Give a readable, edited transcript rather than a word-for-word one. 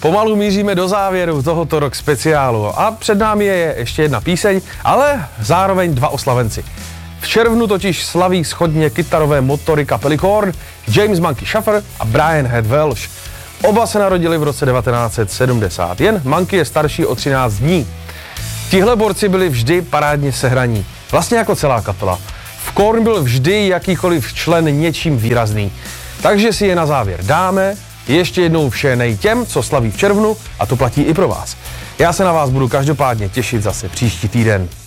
Pomalu míříme do závěru tohoto rock speciálu a před námi je ještě jedna píseň, ale zároveň dva oslavenci. V červnu totiž slaví shodně kytarové motory kapely Korn, James Monkey Shaffer a Brian Head Welch. Oba se narodili v roce 1970, jen Monkey je starší o 13 dní. Tihle borci byli vždy parádně sehraní, vlastně jako celá kapela. V Korn byl vždy jakýkoliv člen něčím výrazný, takže si je na závěr dáme. Ještě jednou vše těm, co slaví v červnu, a to platí i pro vás. Já se na vás budu každopádně těšit zase příští týden.